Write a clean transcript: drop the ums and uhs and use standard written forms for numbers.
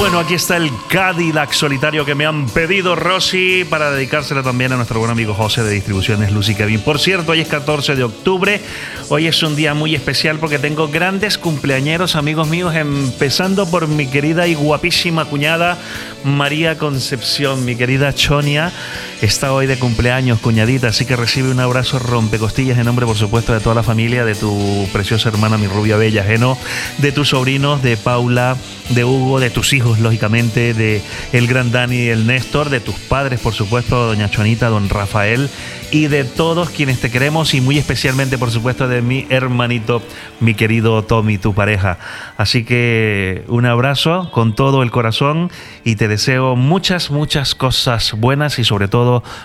Bueno, aquí está el Cadillac solitario que me han pedido, Rosy, para dedicárselo también a nuestro buen amigo José de Distribuciones Luz y Kevin. Por cierto, hoy es 14 de octubre, hoy es un día muy especial porque tengo grandes cumpleañeros, amigos míos, empezando por mi querida y guapísima cuñada María Concepción, mi querida Chonia. Está hoy de cumpleaños, cuñadita, así que recibe un abrazo rompecostillas en nombre, por supuesto, de toda la familia, de tu preciosa hermana, mi rubia bella, Geno, de tus sobrinos, de Paula, de Hugo, de tus hijos, lógicamente, de el gran Dani y el Néstor, de tus padres, por supuesto, doña Chonita, don Rafael, y de todos quienes te queremos, y muy especialmente, por supuesto, de mi hermanito, mi querido Tommy, tu pareja. Así que un abrazo con todo el corazón y te deseo muchas, muchas cosas buenas y sobre todo